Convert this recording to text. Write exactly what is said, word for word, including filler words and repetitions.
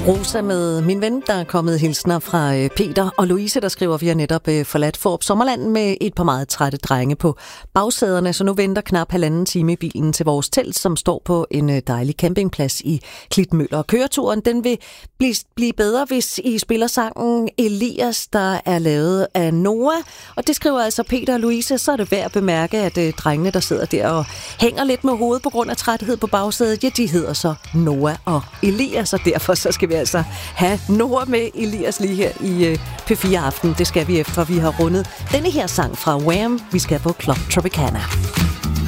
Rosa med min ven, der er kommet hilsner fra øh, Peter og Louise, der skriver, vi har netop øh, forladt Fårup Sommerland med et par meget trætte drenge på bagsæderne, så nu venter knap halvanden time i bilen til vores telt, som står på en øh, dejlig campingplads i Klitmøller. Køreturen, den vil blive, blive bedre, hvis I spiller sangen Elias, der er lavet af Noah, og det skriver altså Peter og Louise. Så er det værd at bemærke, at øh, drengene, der sidder der og hænger lidt med hovedet på grund af træthed på bagsædet, ja, de hedder så Noah og Elias, og derfor så skal vi altså have Noah med Elias lige her i uh, P fire Aften. Det skal vi efter, vi har rundet denne her sang fra Wham! Vi skal på Club Tropicana.